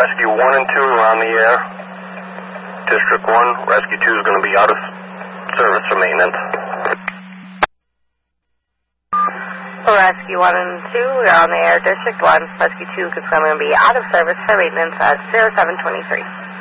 Rescue 1 and 2 are on the air. District 1, Rescue 2 is going to be out of service for maintenance. Rescue 1 and 2, we're on the air. District 1, Rescue 2 is going to be out of service for maintenance at 0723.